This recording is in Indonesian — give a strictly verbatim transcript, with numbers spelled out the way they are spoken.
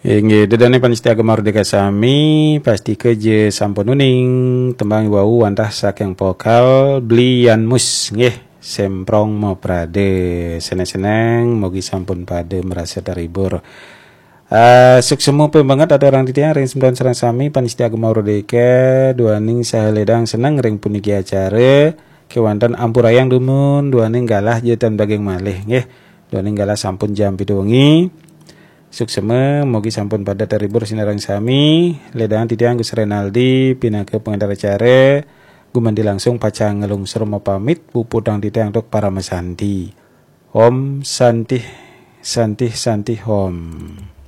Inggih dedane panitia agama merdeka sami pasti keje sampun uning tembang wau wantah saking pokal blian mus nggih semprong mau prade seneng-seneng mogi sampun pade merasa terhibur. Uh, suksemu banget ada orang titiang ring sembilan serang sami panitia agama merdeka duaning saheledang seneng ring puniki acara kewantan ampurayang dumun duaning galah jetan bageng malih nggih duaning galah sampun jam pitu wengi. Suksema mogi sampun pada terhibur sinarang sami ledang titiang Gus Renaldi pinake pengendara acara gumandi langsung pacang ngelungsur mau pamit pupudang titiang dok para mesanti Om Santih Santih Santih Om.